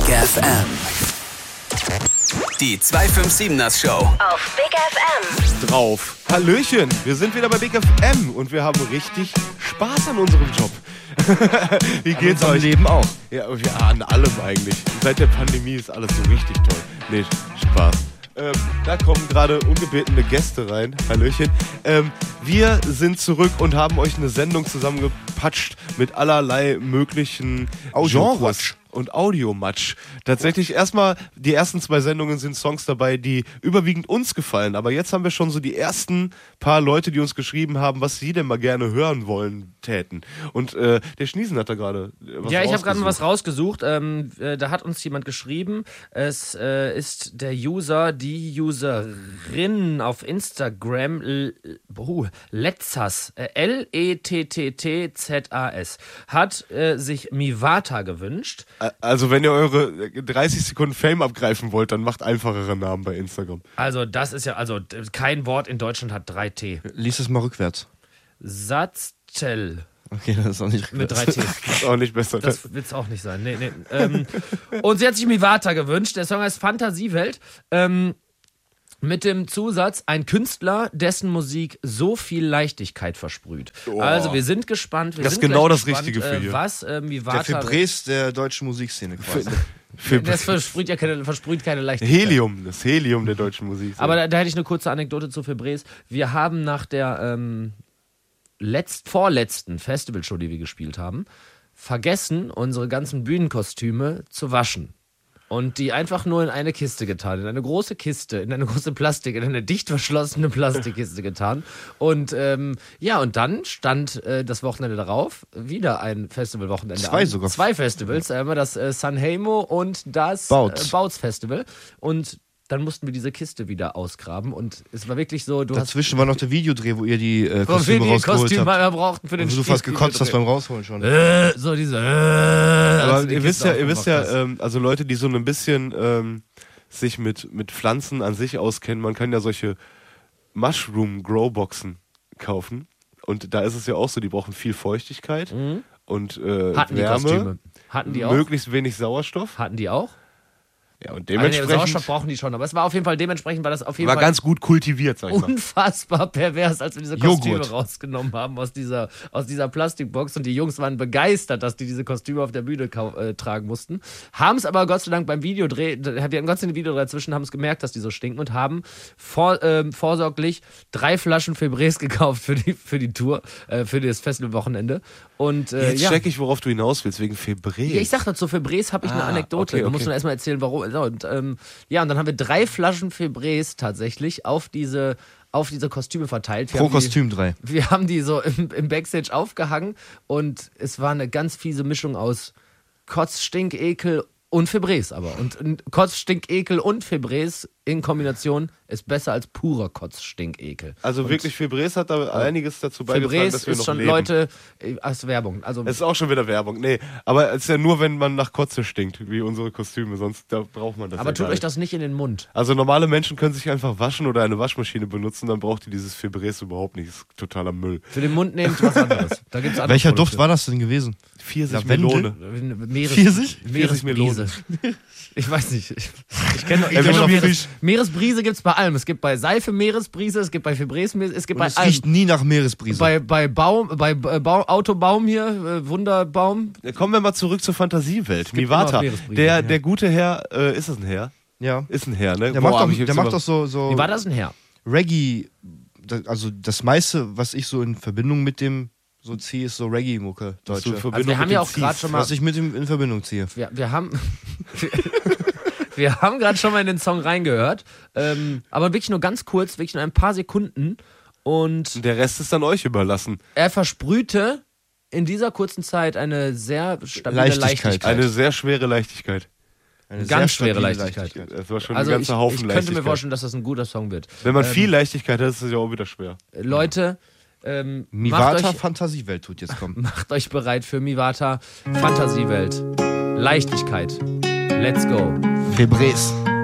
FM. Die 257ers Show. Auf Big FM. Drauf. Hallöchen, wir sind wieder bei Big FM und wir haben richtig Spaß an unserem Job. Wie geht's euch? Leben auch. Ja, wir an allem eigentlich. Seit der Pandemie ist alles so richtig toll. Nee, Spaß. Da kommen gerade ungebetene Gäste rein. Hallöchen. Wir sind zurück und haben euch eine Sendung zusammengepatscht mit allerlei möglichen Genres und Audiomatsch. Tatsächlich erstmal, die ersten 2 Sendungen sind Songs dabei, die überwiegend uns gefallen. Aber jetzt haben wir schon so die ersten paar Leute, die uns geschrieben haben, was sie denn mal gerne hören wollen täten. Und der Schniesen hat da gerade was Ja, ich habe gerade mal was rausgesucht. Da hat uns jemand geschrieben. Es ist der User, die Userin auf Instagram, Letzas, Lettzas, hat sich Mivata gewünscht. Also wenn ihr eure 30 Sekunden Fame abgreifen wollt, dann macht einfachere Namen bei Instagram. Also das ist ja, also kein Wort in Deutschland hat 3 T. Lies es mal rückwärts. Satztel. Okay, das ist auch nicht Mit rückwärts. 3 T. Das ist auch nicht besser. Das wird's auch nicht sein. Nee. Und sie hat sich Mivata gewünscht. Der Song heißt Fantasiewelt. Mit dem Zusatz, ein Künstler, dessen Musik so viel Leichtigkeit versprüht. Oh. Also wir sind gespannt. Das ist genau das Richtige für dich. Was Mivata... Der Febres der deutschen Musikszene quasi. Das versprüht keine Leichtigkeit. Helium, das Helium der deutschen Musik. Aber da hätte ich eine kurze Anekdote zu Febres. Wir haben nach der vorletzten Festivalshow, die wir gespielt haben, vergessen, unsere ganzen Bühnenkostüme zu waschen. Und die einfach nur in eine Kiste getan, in eine große Kiste, in eine große Plastik, in eine dicht verschlossene Plastikkiste getan. Und und dann stand das Wochenende darauf wieder ein Festivalwochenende 2 an. sogar. 2 Festivals, einmal das Sanremo und das Bouts Festival. Und dann mussten wir diese Kiste wieder ausgraben und es war wirklich so, Dazwischen war noch der Videodreh, wo ihr die Kostüme rausgeholt habt. Brauchten für den Also du fast gekotzt hast beim Rausholen schon. So diese Aber ihr wisst ja, also Leute, die so ein bisschen sich mit Pflanzen an sich auskennen, man kann ja solche Mushroom-Grow-Boxen kaufen. Und da ist es ja auch so, die brauchen viel Feuchtigkeit und Hatten Wärme. Die Kostüme? Hatten die auch? Möglichst wenig Sauerstoff. Hatten die auch? Ja, und Also dementsprechend Sauerstoff brauchen die schon, aber es war auf jeden Fall dementsprechend, war das auf jeden Fall ganz gut kultiviert, sag ich mal. unfassbar pervers, als wir diese Kostüme rausgenommen haben aus dieser Plastikbox und die Jungs waren begeistert, dass die diese Kostüme auf der Bühne tragen mussten. Haben es aber Gott sei Dank beim Videodreh, wir hatten Gott sei Dank ein Videodreh dazwischen, haben es gemerkt, dass die so stinken und haben vorsorglich 3 Flaschen Febres gekauft für die Tour, für das Festivalwochenende. Und Jetzt check ich, worauf du hinaus willst, wegen Febres. Ja, ich sag dazu, Febres habe ich eine Anekdote. Da muss man erstmal erzählen, warum. Und dann haben wir 3 Flaschen Febres tatsächlich auf diese Kostüme verteilt. Pro Kostüm 3. Wir haben die so im Backstage aufgehangen und es war eine ganz fiese Mischung aus Kotz, Stink, Ekel und Febres aber. Und Kotz, Stink, Ekel und Febres in Kombination ist besser als purer Kotz, Stink, Ekel. Also und wirklich, Febres hat da einiges dazu beigetragen, Febres dass wir ist noch schon leben. Leute als Werbung. Also es ist auch schon wieder Werbung. Nee, aber es ist ja nur, wenn man nach Kotze stinkt, wie unsere Kostüme, sonst da braucht man das aber ja tut gar euch das nicht in den Mund. Also normale Menschen können sich einfach waschen oder eine Waschmaschine benutzen, dann braucht ihr dieses Febres überhaupt nicht. Das ist totaler Müll. Für den Mund nehmt was anderes. Da gibt's andere Welcher Produkte. Duft war das denn gewesen? Pfirsich-Melone. Meeresbrise. Ich weiß nicht. Ich kenne noch Meeresbrise gibt's bei allem. Es gibt bei Seife Meeresbrise, es gibt bei Febres, es gibt bei Es allem. riecht nie nach Meeresbrise. Bei Autobaum hier, Wunderbaum. Kommen wir mal zurück zur Fantasiewelt. gibt Mivata, immer Meeresbrise, der gute Herr, ist das ein Herr? Ja. Ist ein Herr, ne? Der macht doch so Wie war das ein Herr? Reggae. Also das meiste, was ich so in Verbindung mit dem so ziehe, ist so Reggae-Mucke, deutsche. Also wir haben ja auch gerade schon mal... Was ich mit ihm in Verbindung ziehe. Wir haben... Wir haben gerade schon mal in den Song reingehört, aber wirklich nur ganz kurz, wirklich nur ein paar Sekunden und der Rest ist dann euch überlassen. Er versprühte in dieser kurzen Zeit eine sehr stabile Leichtigkeit. Eine sehr schwere Leichtigkeit. Eine ganz schwere Leichtigkeit. Das war schon Also ein ganzer Haufen ich Leichtigkeit. könnte mir vorstellen, dass das ein guter Song wird. Wenn man viel Leichtigkeit hat, ist es ja auch wieder schwer. Leute, Mivata Fantasiewelt tut jetzt kommen. Macht euch bereit für Mivata Fantasiewelt. Leichtigkeit. Let's go. Febres.